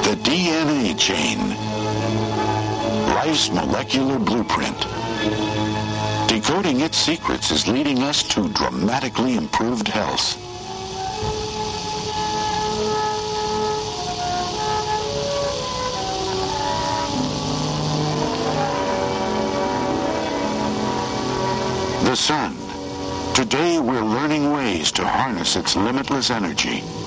The DNA chain. Life's molecular blueprint. Decoding its secrets is leading us to dramatically improved health. The sun. Today we're learning ways to harness its limitless energy.